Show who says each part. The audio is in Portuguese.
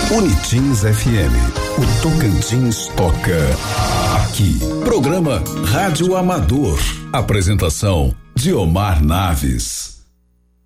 Speaker 1: Unitins FM. O Tocantins toca aqui. Programa Rádio Amador. Apresentação: Diomar Naves.